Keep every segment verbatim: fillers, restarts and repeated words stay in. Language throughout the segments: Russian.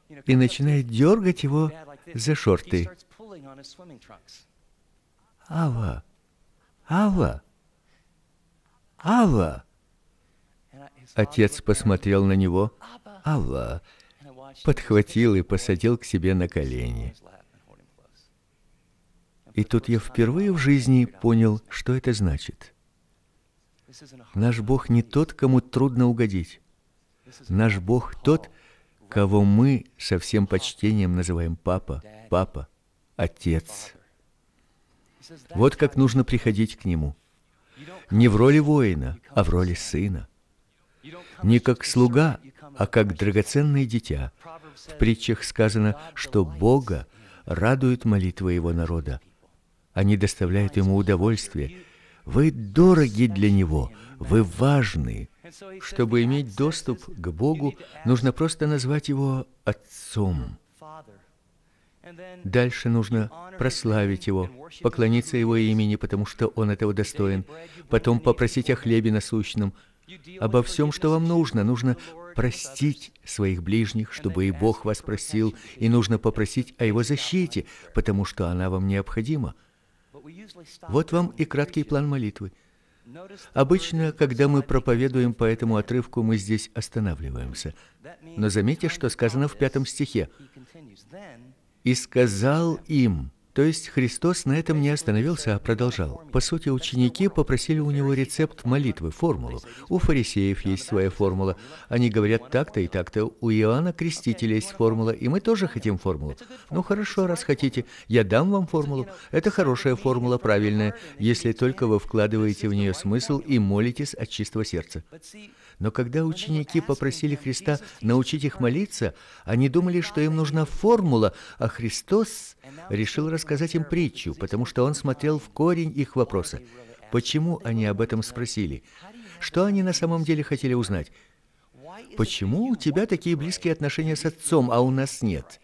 и начинает дергать его за шорты. Ава, Ава, Ава. Отец посмотрел на него, Ава, подхватил и посадил к себе на колени. И тут я впервые в жизни понял, что это значит. Наш Бог не тот, кому трудно угодить. Наш Бог тот, кого мы со всем почтением называем папа, папа, отец. Вот как нужно приходить к Нему. Не в роли воина, а в роли сына. Не как слуга, а как драгоценное дитя. В притчах сказано, что Бога радуют молитвы Его народа. Они доставляют Ему удовольствие. Вы дороги для Него, вы важны. Чтобы иметь доступ к Богу, нужно просто назвать Его Отцом. Дальше нужно прославить Его, поклониться Его имени, потому что Он этого достоин. Потом попросить о хлебе насущном, обо всем, что вам нужно. Нужно простить своих ближних, чтобы и Бог вас простил, и нужно попросить о Его защите, потому что она вам необходима. Вот вам и краткий план молитвы. Обычно, когда мы проповедуем по этому отрывку, мы здесь останавливаемся. Но заметьте, что сказано в пятом стихе. «И сказал им». То есть Христос на этом не остановился, а продолжал. По сути, ученики попросили у Него рецепт молитвы, формулу. У фарисеев есть своя формула. Они говорят так-то и так-то. У Иоанна Крестителя есть формула, и мы тоже хотим формулу. Ну хорошо, раз хотите, я дам вам формулу. Это хорошая формула, правильная, если только вы вкладываете в нее смысл и молитесь от чистого сердца. Но когда ученики попросили Христа научить их молиться, они думали, что им нужна формула, а Христос решил рассказать им притчу, потому что Он смотрел в корень их вопроса. Почему они об этом спросили? Что они на самом деле хотели узнать? Почему у тебя такие близкие отношения с Отцом, а у нас нет?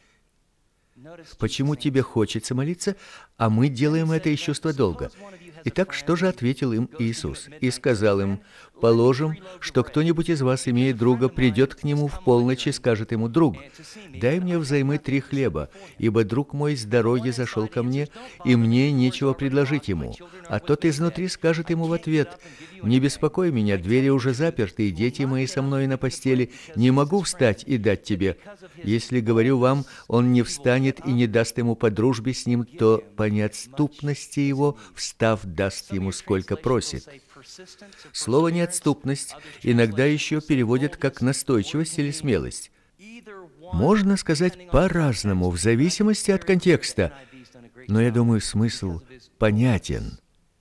Почему тебе хочется молиться, а мы делаем это из чувства долга? Итак, что же ответил им Иисус? И сказал им: «Положим, что кто-нибудь из вас, имея друга, придет к нему в полночь и скажет ему: друг, дай мне взаймы три хлеба, ибо друг мой с дороги зашел ко мне, и мне нечего предложить ему. А тот изнутри скажет ему в ответ: не беспокой меня, двери уже заперты, и дети мои со мной на постели, не могу встать и дать тебе. Если, говорю вам, он не встанет и не даст ему по дружбе с ним, то по неотступности его, встав, даст ему сколько просит». Слово «неотступность» иногда еще переводят как настойчивость или смелость. Можно сказать по-разному, в зависимости от контекста, но я думаю, смысл понятен.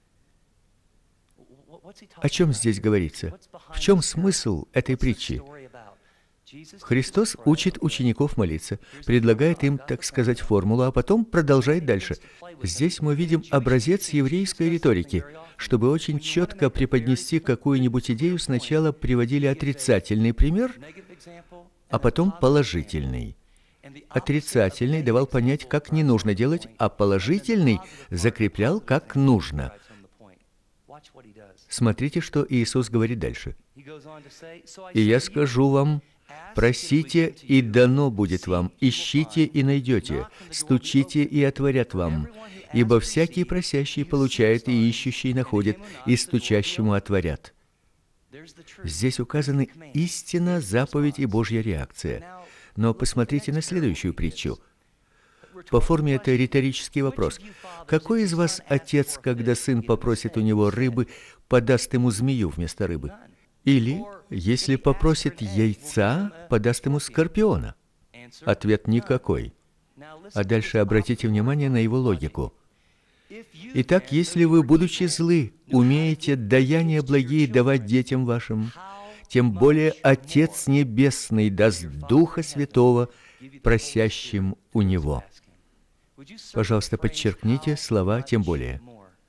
О чем здесь говорится? В чем смысл этой притчи? Христос учит учеников молиться, предлагает им, так сказать, формулу, а потом продолжает дальше. Здесь мы видим образец еврейской риторики. Чтобы очень четко преподнести какую-нибудь идею, сначала приводили отрицательный пример, а потом положительный. Отрицательный давал понять, как не нужно делать, а положительный закреплял, как нужно. Смотрите, что Иисус говорит дальше. «И я скажу вам: просите, и дано будет вам, ищите, и найдете, стучите, и отворят вам. Ибо всякий просящий получает, и ищущий находит, и стучащему отворят». Здесь указаны истина, заповедь и Божья реакция. Но посмотрите на следующую притчу. По форме это риторический вопрос. Какой из вас отец, когда сын попросит у него рыбы, подаст ему змею вместо рыбы? Или, если попросит яйца, подаст ему скорпиона? Ответ никакой. А дальше обратите внимание на его логику. Итак, если вы, будучи злы, умеете даяния благие давать детям вашим, тем более Отец Небесный даст Духа Святого просящим у Него. Пожалуйста, подчеркните слова «тем более».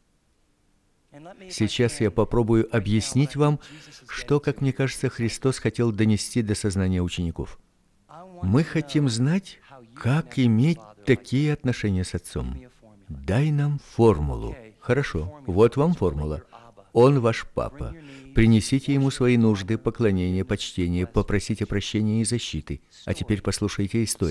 Сейчас я попробую объяснить вам, что, как мне кажется, Христос хотел донести до сознания учеников. Мы хотим знать, как иметь такие отношения с Отцом. Дай нам формулу. Хорошо, вот вам формула. Он ваш папа. Принесите ему свои нужды, поклонение, почтение, попросите прощения и защиты. А теперь послушайте историю.